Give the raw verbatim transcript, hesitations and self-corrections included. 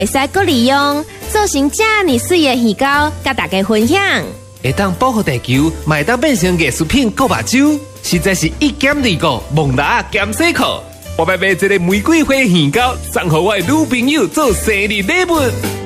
会使阁利用做成这么水的鱼糕，甲大家分享。 会当保护地球，嘛会当变成艺术品购目睭，实在是一减二个，蒙拉减西扣。我要买一个玫瑰花鱼糕，送给我的女朋友做生日礼物。